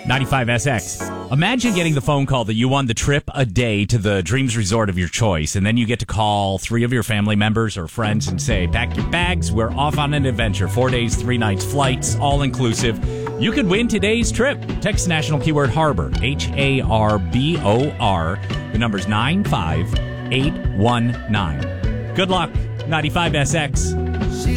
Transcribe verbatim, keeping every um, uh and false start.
ninety-five S X. Imagine getting the phone call that you won the trip a day to the Dreams Resort of your choice, and then you get to call three of your family members or friends and say, pack your bags, we're off on an adventure. Four days, three nights, flights, all inclusive. You could win today's trip. Text national keyword Harbor, H A R B O R. The number's nine five eight one nine. Good luck, ninety-five S X.